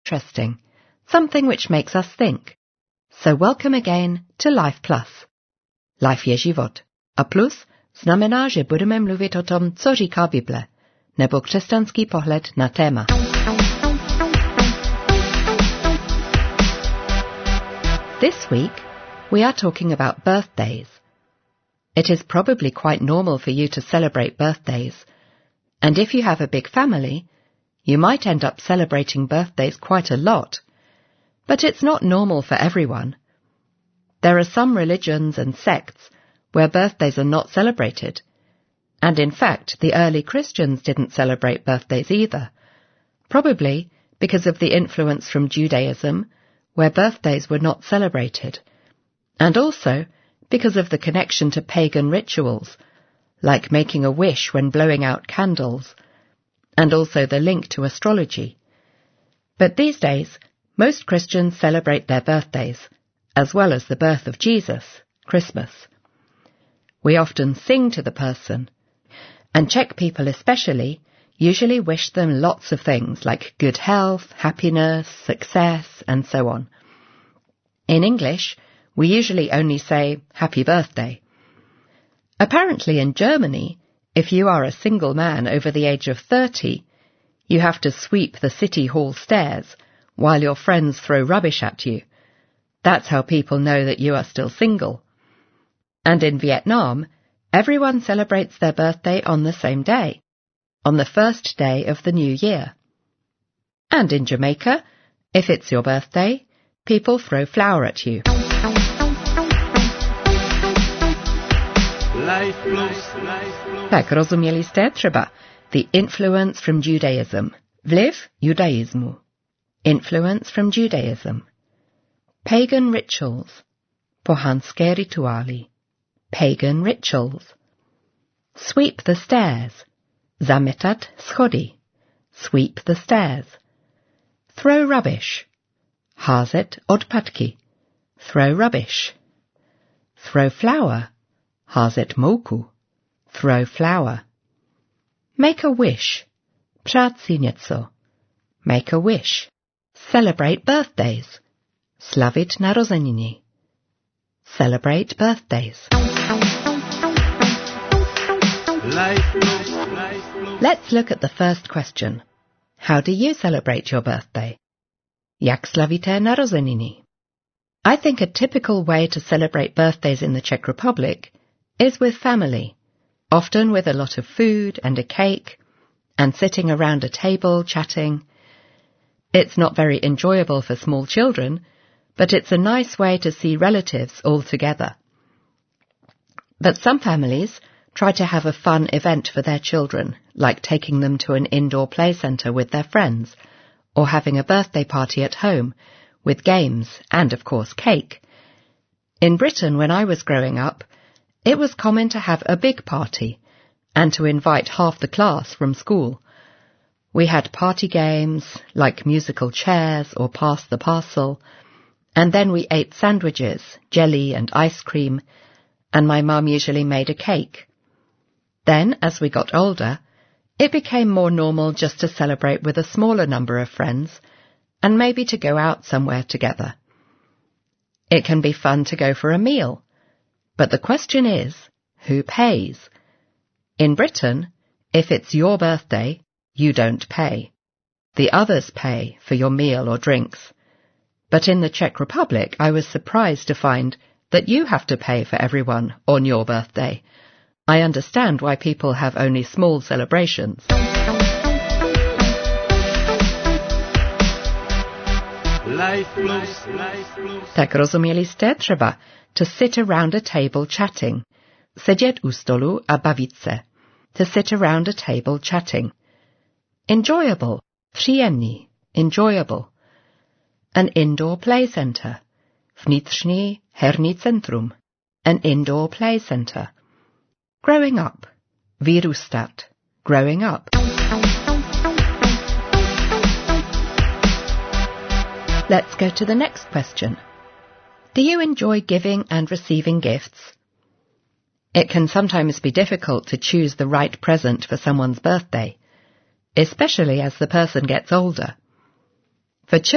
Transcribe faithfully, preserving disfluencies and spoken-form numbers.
interesting, something which makes us think. So welcome again to Life Plus. Life je život. A plus znamená, že budeme mluvit o tom, co říká Bible, nebo křesťanský pohled na téma. This week, we are talking about birthdays. It is probably quite normal for you to celebrate birthdays, and if you have a big family, you might end up celebrating birthdays quite a lot. But it's not normal for everyone. There are some religions and sects where birthdays are not celebrated, and in fact, the early Christians didn't celebrate birthdays either, probably because of the influence from Judaism, where birthdays were not celebrated, and also because of the connection to pagan rituals, like making a wish when blowing out candles, and also the link to astrology. But these days, most Christians celebrate their birthdays, as well as the birth of Jesus, Christmas. We often sing to the person, and Czech people especially usually wish them lots of things like good health, happiness, success, and so on. In English, we usually only say happy birthday. Apparently in Germany, if you are a single man over the age of thirty, you have to sweep the city hall stairs while your friends throw rubbish at you. That's how people know that you are still single. And in Vietnam, everyone celebrates their birthday on the same day, on the first day of the new year. And in Jamaica, if it's your birthday, people throw flour at you. Tak, rozuměli jste třeba the influence from Judaism, vliv judaismu, influence from Judaism, pagan rituals, pohanské rituály, pagan rituals, sweep the stairs, zametat schody, sweep the stairs, throw rubbish, házet odpadky, throw rubbish, throw flour, házet mouku, throw flour, make a wish, přát si něco, make a wish, celebrate birthdays, slavit narozeniny, celebrate birthdays. Let's look at the first question. How do you celebrate your birthday? Jak slavíte narozeniny? I think a typical way to celebrate birthdays in the Czech Republic is with family, often with a lot of food and a cake, and sitting around a table chatting. It's not very enjoyable for small children, but it's a nice way to see relatives all together. But some families try to have a fun event for their children, like taking them to an indoor play centre with their friends, or having a birthday party at home, with games and, of course, cake. In Britain, when I was growing up, it was common to have a big party, and to invite half the class from school. We had party games, like musical chairs or pass the parcel, and then we ate sandwiches, jelly and ice cream, and my mum usually made a cake. Then, as we got older, it became more normal just to celebrate with a smaller number of friends, and maybe to go out somewhere together. It can be fun to go for a meal, but the question is, who pays? In Britain, if it's your birthday, you don't pay. The others pay for your meal or drinks. But in the Czech Republic, I was surprised to find that you have to pay for everyone on your birthday. I understand why people have only small celebrations. Tak rozuměli jste třeba to sit around a table chatting, sedět u stolu a bavit se, to sit around a table chatting. Enjoyable, příjemný, enjoyable. An indoor play centre, vnitřní herní centrum, an indoor play centre. Growing up, vyrůstat, growing up. Let's go to the next question. Do you enjoy giving and receiving gifts? It can sometimes be difficult to choose the right present for someone's birthday, especially as the person gets older. For children,